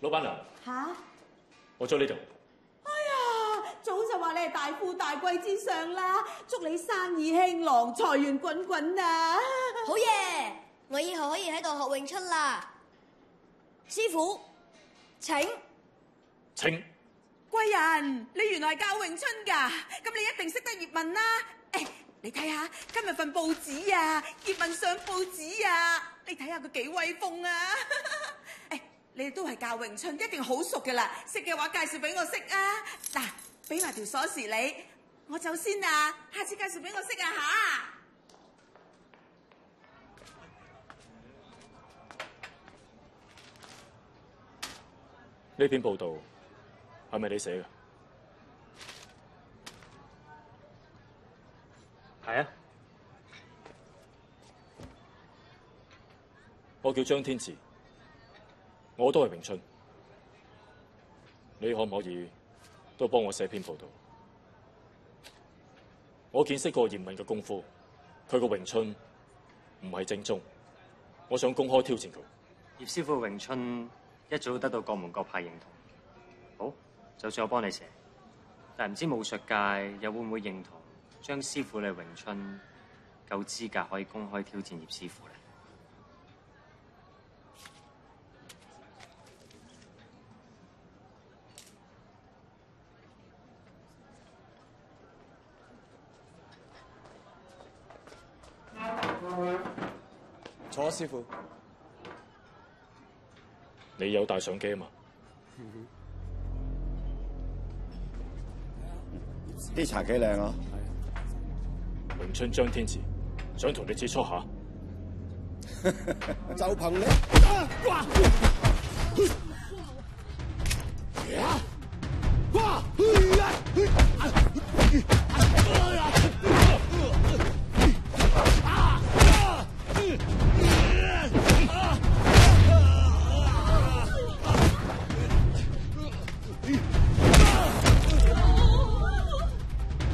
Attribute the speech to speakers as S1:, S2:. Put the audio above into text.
S1: 老闆娘。
S2: 吓？
S1: 我租呢度。
S2: 哎呀，早就話你係大富大貴之上啦，祝你生意興隆，財源滾滾啊！
S3: 好嘢！我以後可以喺度學詠春啦。師傅，請。
S1: 請。
S2: 貴人，你原來係教詠春㗎，咁你一定識得葉問啦。誒，你睇下今日份報紙啊，葉問上報紙啊，你睇下佢幾威風啊！誒，你哋都係教詠春，一定好熟㗎啦。識嘅話介紹俾我識啊！嗱，俾埋條鎖匙你，我走先啊，下次介紹俾我識啊嚇。
S1: 呢篇報道係咪你寫嘅？係啊。我叫張天賜，我都係詠春。你可唔可以都幫我寫篇報道？我見識過葉問嘅功夫，佢個詠春唔係正宗，我想公開挑戰佢。
S4: 葉師傅嘅詠春一早得到各門各派認同。好，就算我幫你寫，但唔知武術界又會唔會認同張師傅嘅詠春夠資格可以公開挑戰葉師傅咧？
S5: 坐，師傅。
S1: 你有帶相機啊嘛？
S5: 啲茶幾靚啊！
S1: 詠春張天賜，想同你切磋下。
S5: 就憑你！哇！